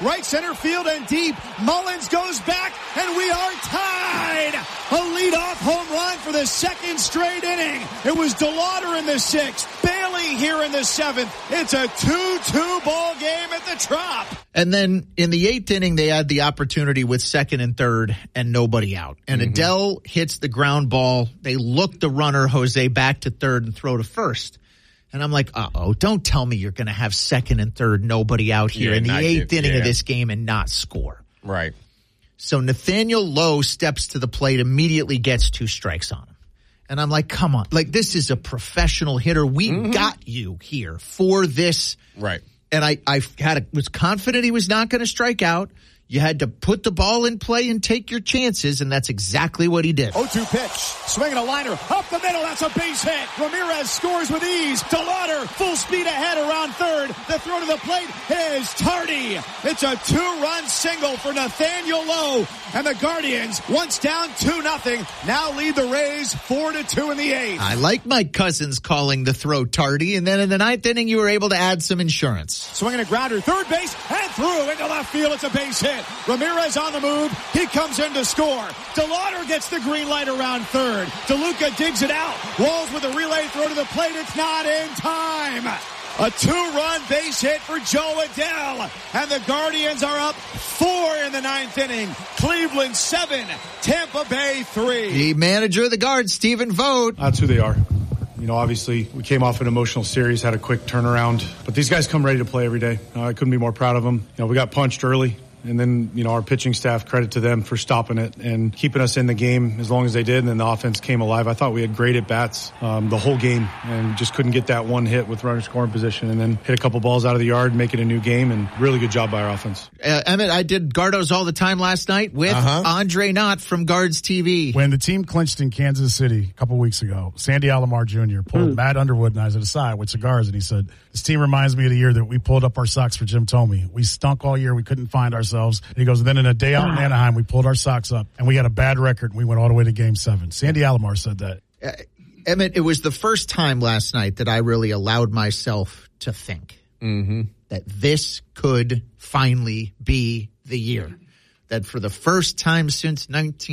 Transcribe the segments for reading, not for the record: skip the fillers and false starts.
right center field and deep. Mullins goes back, and we are tied. A leadoff home run for the second straight inning. It was DeLauder in the sixth, Bailey here in the seventh. It's a 2-2 ball game at the Trop. And then in the eighth inning, they had the opportunity with second and third and nobody out. And Adele hits the ground ball. They look the runner, Jose, back to third and throw to first. And I'm like, don't tell me you're going to have second and third, nobody out here in the eighth inning of this game and not score. Right. So Nathaniel Lowe steps to the plate, immediately gets 2 strikes on him. And I'm like, come on. Like, this is a professional hitter. We got you here for this. Right. And I was confident he was not going to strike out. You had to put the ball in play and take your chances, and that's exactly what he did. 0-2 pitch. Swinging a liner. Up the middle. That's a base hit. Ramirez scores with ease. DeLauder full speed ahead around third. The throw to the plate is tardy. It's a 2-run single for Nathaniel Lowe. And the Guardians, once down 2-0, now lead the Rays 4-2 in the eighth. I like Mike Cousins calling the throw tardy, and then in the ninth inning, you were able to add some insurance. Swinging a grounder. Third base and through into left field. It's a base hit. Ramirez on the move. He comes in to score. DeLauder gets the green light around third. DeLuca digs it out. Walls with a relay throw to the plate. It's not in time. A 2-run base hit for Joe Adele. And the Guardians are up 4 in the ninth inning. Cleveland 7, Tampa Bay 3. The manager of the Guards, Stephen Vogt. That's who they are. You know, obviously, we came off an emotional series, had a quick turnaround. But these guys come ready to play every day. I couldn't be more proud of them. You know, we got punched early. And then, you know, our pitching staff, credit to them for stopping it and keeping us in the game as long as they did. And then the offense came alive. I thought we had great at-bats the whole game and just couldn't get that one hit with runner scoring position, and then hit a couple balls out of the yard, make it a new game, and really good job by our offense. Emmett, I did Gardos all the time last night with Andre Knott from Guards TV. When the team clinched in Kansas City a couple weeks ago, Sandy Alomar Jr. pulled Matt Underwood and I to the side with cigars, and he said, this team reminds me of the year that we pulled up our socks for Jim Thome. We stunk all year. We couldn't find ourselves. And he goes, and then in a day out in Anaheim, we pulled our socks up, and we had a bad record, and we went all the way to Game 7. Sandy Alomar said that. Emmett, it was the first time last night that I really allowed myself to think that this could finally be the year. That for the first time since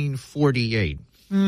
1948.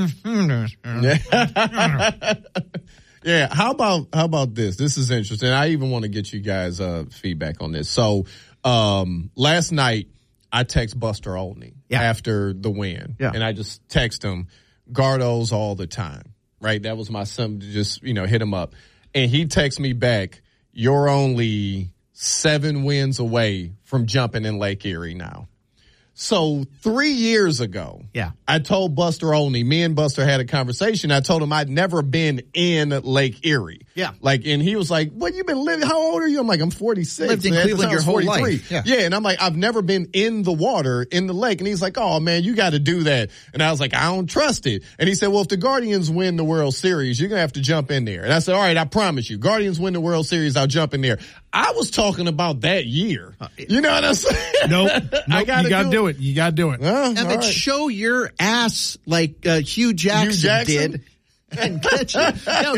Yeah, how about this? This is interesting. I even want to get you guys feedback on this. So last night I text Buster Olney after the win, and I just text him Gardos all the time. Right, that was my son to just hit him up, and he texts me back. You're only 7 wins away from jumping in Lake Erie now. So 3 years ago, I told Buster Olney, me and Buster had a conversation. I told him I'd never been in Lake Erie. Yeah. And he was like, what, you been living? How old are you? I'm like, I'm 46. Lived in Cleveland your whole life. Yeah. And I'm like, I've never been in the water, in the lake. And he's like, oh man, you got to do that. And I was like, I don't trust it. And he said, well, if the Guardians win the World Series, you're going to have to jump in there. And I said, all right, I promise you, Guardians win the World Series, I'll jump in there. I was talking about that year. You know what I'm saying? Nope. You got to do it. You got to do it. Emmett, show your ass like Hugh Jackson did. And catch it. Now,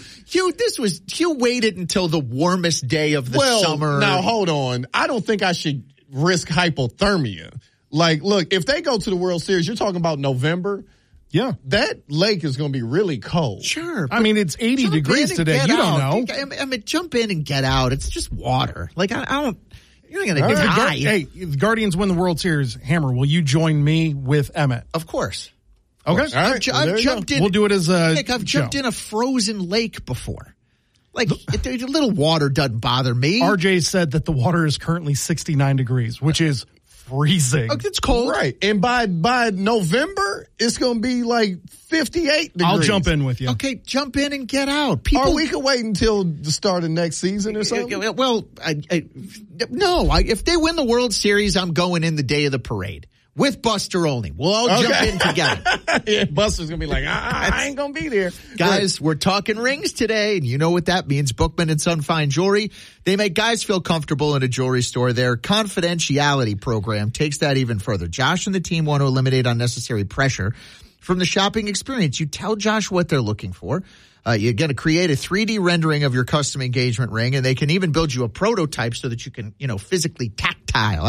Hugh waited until the warmest day of the summer. Now, hold on. I don't think I should risk hypothermia. Like, look, if they go to the World Series, you're talking about November. Yeah. That lake is going to be really cold. Sure. I mean, it's 80 degrees today. You don't know. I mean, jump in and get out. It's just water. Like, I don't. You're not going to die. Hey, if the Guardians win the World Series, Hammer, will you join me with Emmett? Of course. Okay. All right. I've jumped in. We'll do it as a Nick, I've jumped in a frozen lake before. Like, a little water doesn't bother me. RJ said that the water is currently 69 degrees, which is freezing. It's cold. Right. And by November, it's going to be like 58 degrees. I'll jump in with you. Okay, jump in and get out. Or we could wait until the start of next season or something. Well, no. If they win the World Series, I'm going in the day of the parade. With Buster Olney. We'll all jump in together. Yeah, Buster's going to be like, I ain't going to be there. Guys, we're talking rings today, and you know what that means. Bookman and Son Fine Jewelry. They make guys feel comfortable in a jewelry store. Their confidentiality program takes that even further. Josh and the team want to eliminate unnecessary pressure from the shopping experience. You tell Josh what they're looking for. You're going to create a 3D rendering of your custom engagement ring, and they can even build you a prototype so that you can, physically tactile